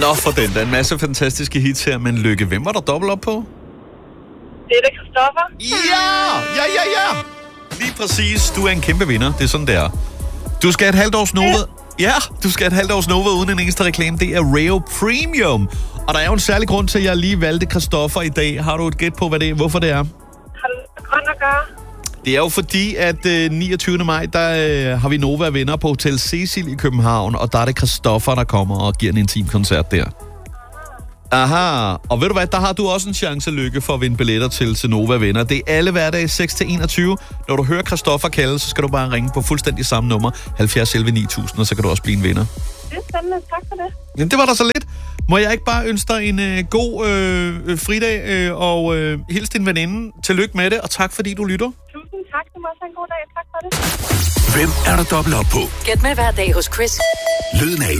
Nå for den, der er en masse fantastiske hits her, men Lykke, hvem var der dobbelt op på? Det er da Christoffer. Ja! Lige præcis, du er en kæmpe vinder, det er sådan, det er. Du skal have et halvt års Nova. Ja, du skal have et halvt års Nova uden en eneste reklame. Det er Reo Premium. Og der er jo en særlig grund til, at jeg lige valgte Christoffer i dag. Har du et gæt på, hvorfor det er? Har du noget grønt at gøre? Det er jo fordi, at 29. maj, der har vi Nova-vinder på Hotel Cecil i København, og der er det Christoffer, der kommer og giver en intim koncert der. Aha, og ved du hvad, der har du også en chance, Lykke, for at vinde billetter til Nova-vinder. Det er alle hverdage 6-21. Når du hører Christoffer kalde, så skal du bare ringe på fuldstændig samme nummer, 70 11 9000, og så kan du også blive en vinder. Det er spændende, tak for det. Jamen, det var der så lidt. Må jeg ikke bare ønske dig en god fridag og hils din veninde. Tillykke med det, og tak fordi du lytter. Tusind tak, du må også have en god dag. Tak for det. Hvem er der dobbelt op på? Gæt med hver dag hos Chris. Lyden af